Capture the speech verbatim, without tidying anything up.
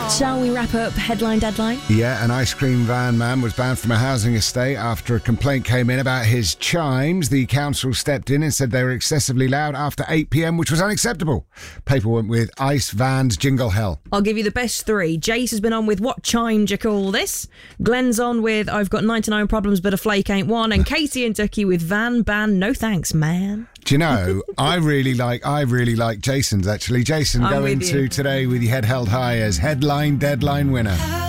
Shall we wrap up headline deadline? Yeah, an ice cream van man was banned from a housing estate after a complaint came in about his chimes. The council stepped in and said they were excessively loud after eight p.m, which was unacceptable. Paper went with ice vans jingle hell. I'll give you the best three. Jace has been on with what chime do you call this? Glenn's on with I've got ninety-nine problems but a flake ain't one. And Katie and Ducky with van ban no thanks, man. Do you know, I really like I really like Jason's actually. Jason, I'm go with into you. today with your head held high as headline deadline winner.